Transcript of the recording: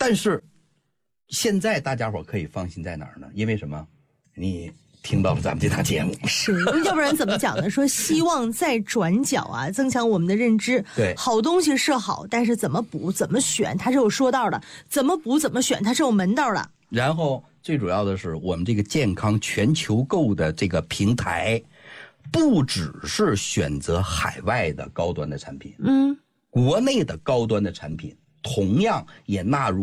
但是现在大家伙可以放心在哪儿呢？因为什么？你听到了咱们这档节目， 是，要不然怎么讲呢？说希望在转角啊，增强我们的认知。 对， 好东西是好，但是怎么补、怎么选，它是有说道的；怎么补、怎么选，它是有门道的。 然后最主要的是，我们这个健康全球购的这个平台，不只是选择海外的高端的产品，国内的高端的产品同样也纳入